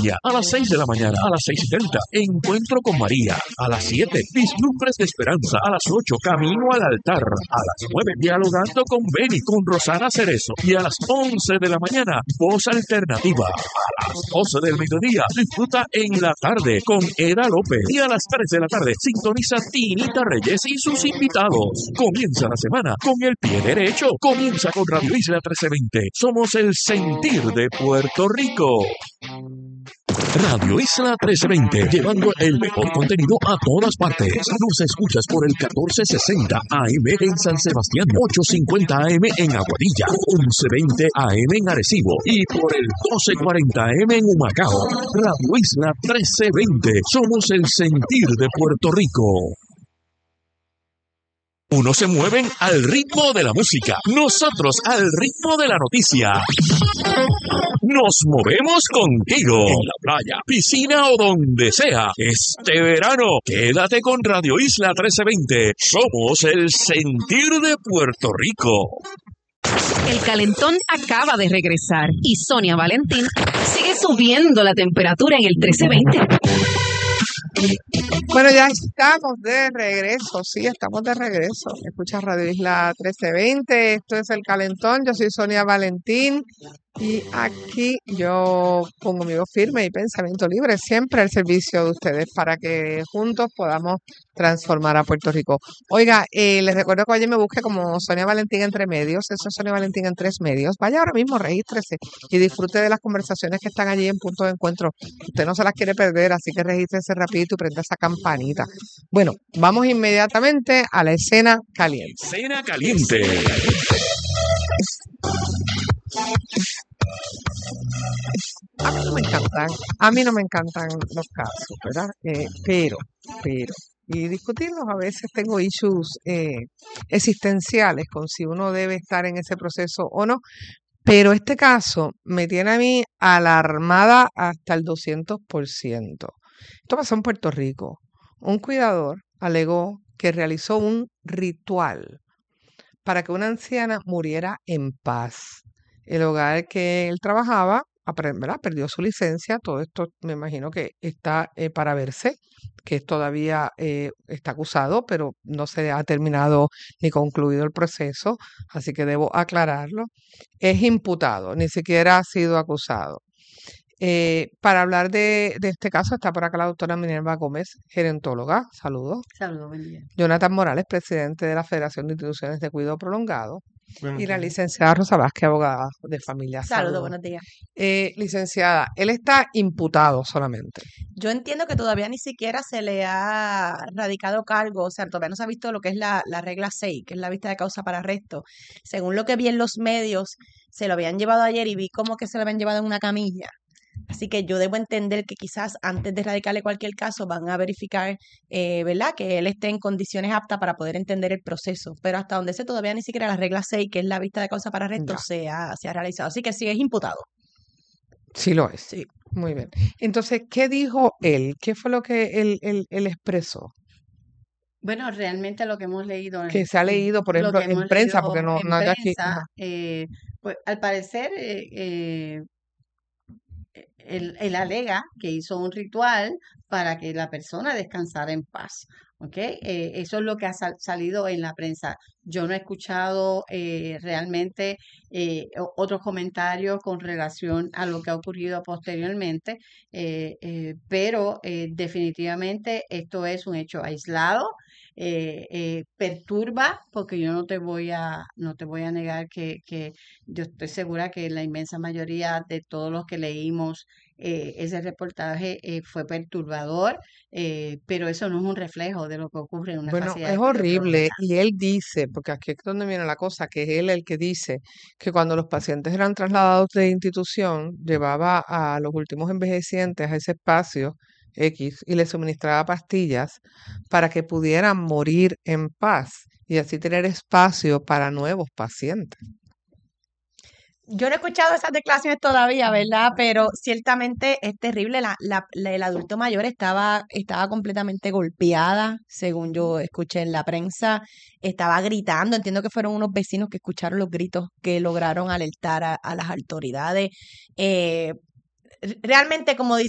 Media, a las 6 de la mañana, a las 6:30, Encuentro con María, a las 7, Vislumbres de Esperanza, a las 8, Camino al Altar, a las 9, Dialogando con Beni, con Rosana Cerezo, y a las 11 de la mañana, Voz Alternativa. A las 12 del mediodía, disfruta En la Tarde con Eda López, y a las 3 de la tarde, sintoniza Tinita Reyes y sus invitados. Comienza la semana con el pie derecho, comienza con Radio Isla 1320. Somos el sentir de Puerto Rico. Radio Isla 1320, llevando el mejor contenido a todas partes. Nos escuchas por el 1460 AM en San Sebastián, 850 AM en Aguadilla, 1120 AM en Arecibo y por el 1240 AM en Humacao. Radio Isla 1320, somos el sentir de Puerto Rico. Unos se mueven al ritmo de la música, nosotros al ritmo de la noticia. Nos movemos contigo en la playa, piscina o donde sea. Este verano, quédate con Radio Isla 1320. Somos el sentir de Puerto Rico. El calentón acaba de regresar y Sonia Valentín sigue subiendo la temperatura en el 1320. Bueno, ya estamos de regreso, sí, estamos de regreso. Escuchas Radio Isla 1320, esto es El Calentón, yo soy Sonia Valentín y aquí yo pongo mi voz firme y pensamiento libre siempre al servicio de ustedes para que juntos podamos transformar a Puerto Rico. Oiga, les recuerdo que ayer me busque como Sonia Valentín Entre Medios, eso es Sonia Valentín en 3 medios. Vaya ahora mismo, regístrese y disfrute de las conversaciones que están allí en Punto de Encuentro. Usted no se las quiere perder, así que regístrese rapidito y prenda esa campanita. Bueno, vamos inmediatamente a la escena caliente. Escena caliente. A mí no me encantan los casos, ¿verdad? Pero, y discutirlos a veces tengo issues existenciales con si uno debe estar en ese proceso o no. Pero este caso me tiene a mí alarmada hasta el 200%. Esto pasó en Puerto Rico. Un cuidador alegó que realizó un ritual para que una anciana muriera en paz. El hogar que él trabajaba, ¿verdad?, perdió su licencia. Todo esto me imagino que está para verse, que todavía está acusado, pero no se ha terminado ni concluido el proceso, así que debo aclararlo. Es imputado, ni siquiera ha sido acusado. Para hablar de este caso está por acá la doctora Minerva Gómez, gerontóloga. Saludos. Saludos, buen día. Jonathan Morales, presidente de la Federación de Instituciones de Cuidado Prolongado. Buenos Y la días. licenciada Rosa Vázquez, abogada de familia. Saludos, buenos días. Licenciada, él está imputado solamente. Yo entiendo que todavía ni siquiera se le ha radicado cargo, o sea, todavía no se ha visto lo que es la regla 6, que es la vista de causa para arresto. Según lo que vi en los medios, se lo habían llevado ayer y vi como que se lo habían llevado en una camilla. Así que yo debo entender que quizás antes de radicarle cualquier caso van a verificar, ¿verdad?, que él esté en condiciones aptas para poder entender el proceso. Pero hasta donde sé todavía ni siquiera la regla 6, que es la vista de causa para arresto, se ha realizado. Así que sí es imputado. Sí lo es. Sí. Muy bien. Entonces, ¿qué dijo él? ¿Qué fue lo que él expresó? Bueno, realmente lo que hemos leído Que se ha leído, por ejemplo, en prensa, porque no de aquí. Pues al parecer él alega que hizo un ritual para que la persona descansara en paz. ¿Ok? Eso es lo que ha salido en la prensa. Yo no he escuchado realmente otros comentarios con relación a lo que ha ocurrido posteriormente, pero definitivamente esto es un hecho aislado. Perturba, porque yo no te voy a negar que yo estoy segura que la inmensa mayoría de todos los que leímos ese reportaje fue perturbador, pero eso no es un reflejo de lo que ocurre en una facilidad de es cuidado horrible, prolongado. y él dice, porque aquí es donde viene la cosa, que es él el que dice que cuando los pacientes eran trasladados de institución, llevaba a los últimos envejecientes a ese espacio X y les suministraba pastillas para que pudieran morir en paz y así tener espacio para nuevos pacientes. Yo no he escuchado esas declaraciones todavía, ¿verdad? Pero ciertamente es terrible. El adulto mayor estaba completamente golpeada, según yo escuché en la prensa. Estaba gritando. Entiendo que fueron unos vecinos que escucharon los gritos que lograron alertar a las autoridades. Realmente, como dice